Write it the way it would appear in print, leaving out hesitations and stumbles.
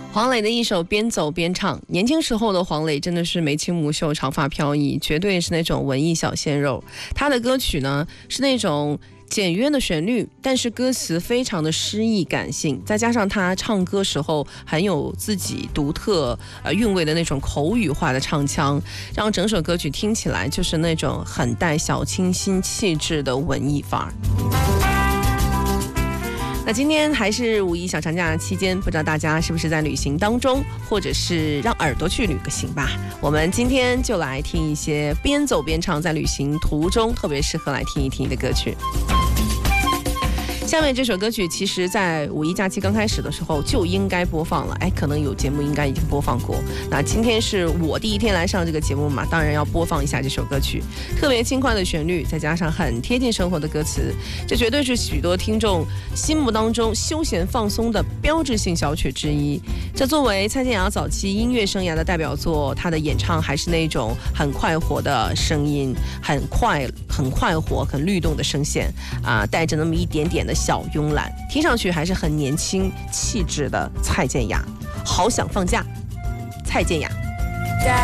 黄磊的一首边走边唱，年轻时候的黄磊真的是眉清目秀，长发飘逸，绝对是那种文艺小鲜肉。他的歌曲呢是那种简约的旋律，但是歌词非常的诗意感性，再加上他唱歌时候很有自己独特韵味的那种口语化的唱腔，让整首歌曲听起来就是那种很带小清新气质的文艺范儿。那今天还是五一小长假期间，不知道大家是不是在旅行当中，或者是让耳朵去旅个行吧。我们今天就来听一些边走边唱，在旅行途中特别适合来听一听的歌曲。下面这首歌曲其实在五一假期刚开始的时候就应该播放了，可能有节目应该已经播放过。那今天是我第一天来上这个节目嘛，当然要播放一下这首歌曲。特别轻快的旋律，再加上很贴近生活的歌词，这绝对是许多听众心目当中休闲放松的标志性小曲之一。这作为蔡健雅早期音乐生涯的代表作，她的演唱还是那种很快活的声音，很快活、很律动的声线带着那么一点点的小慵懒，听上去还是很年轻气质的蔡健雅。好想放假，蔡健雅。